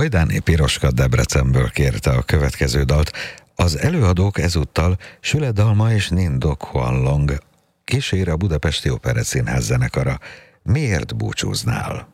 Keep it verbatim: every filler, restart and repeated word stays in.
Hajdáné Piroska Debrecenből kérte a következő dalt. Az előadók ezúttal Süle Dalma és Ninh Dok Huan Long, kísér a Budapesti Operettszínház zenekara. Miért búcsúznál?